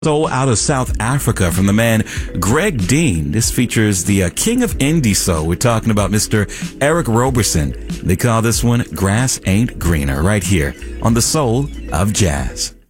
Soul out of South Africa from the man Greg Dean. This features the king of indie soul. We're talking about Mr. Eric Roberson. They call this one Grass Ain't Greener right here on the Soul of Jazz.